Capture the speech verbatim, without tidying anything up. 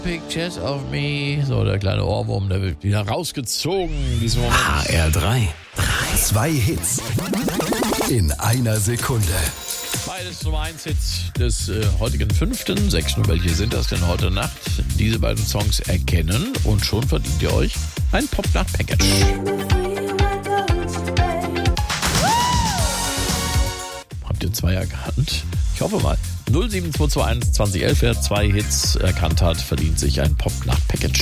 Pictures of Me. So, der kleine Ohrwurm, der wird wieder rausgezogen in diesem Moment. H R drei. Zwei Hits in einer Sekunde. Beides Nummer eins Hits des äh, heutigen fünften sechs. Nur welche sind das denn heute Nacht? Diese beiden Songs erkennen und schon verdient ihr euch ein Pop-Nacht-Package. Habt ihr zwei erkannt? Ich hoffe mal. null sieben zwei zwei eins zwanzig elf, wer zwei Hits erkannt hat, verdient sich ein Pop-Nacht-Package.